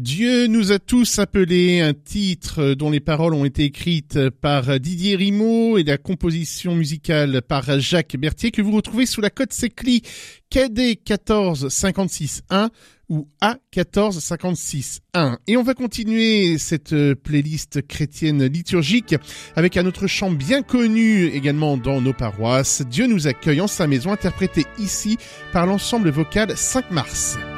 Dieu nous a tous appelés, un titre dont les paroles ont été écrites par Didier Rimaud et la composition musicale par Jacques Berthier, que vous retrouvez sous la cote SECLI KD 14561 ou A14561. Et on va continuer cette playlist chrétienne liturgique avec un autre chant bien connu également dans nos paroisses, Dieu nous accueille en sa maison, interprété ici par l'ensemble vocal 5 Mars.